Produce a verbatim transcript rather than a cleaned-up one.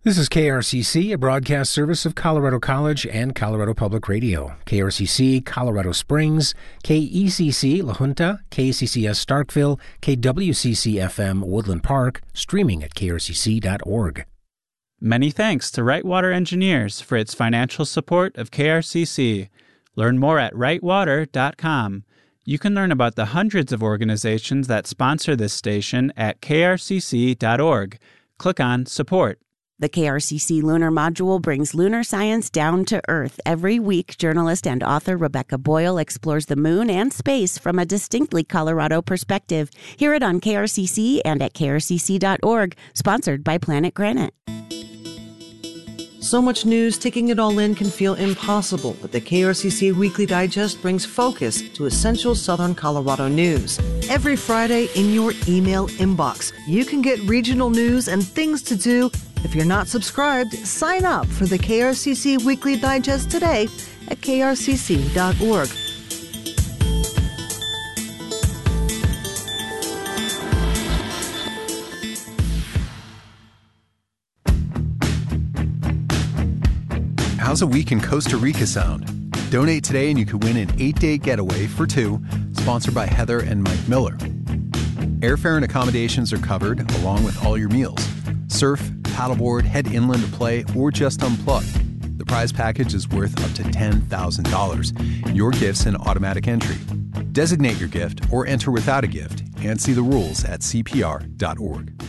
This is K R C C, a broadcast service of Colorado College and Colorado Public Radio. K R C C Colorado Springs, K E C C La Junta, K C C S Starkville, K W C C F M Woodland Park, streaming at K R C C dot org. Many thanks to Right Water Engineers for its financial support of K R C C. Learn more at right water dot com. You can learn about the hundreds of organizations that sponsor this station at K R C C dot org. Click on Support. The K R C C Lunar Module brings lunar science down to Earth. Every week, journalist and author Rebecca Boyle explores the moon and space from a distinctly Colorado perspective. Hear it on K R C C and at K R C C dot org, sponsored by Planet Granite. So much news, taking it all in can feel impossible, but the K R C C Weekly Digest brings focus to essential Southern Colorado news. Every Friday in your email inbox, you can get regional news and things to do. If you're not subscribed, sign up for the K R C C Weekly Digest today at K R C C dot org. How's a week in Costa Rica sound? Donate today and you could win an eight-day getaway for two, sponsored by Heather and Mike Miller. Airfare and accommodations are covered, along with all your meals. Surf, paddleboard, head inland to play, or just unplug. The prize package is worth up to ten thousand dollars. Your gift's an automatic entry. Designate your gift or enter without a gift and see the rules at C P R dot org.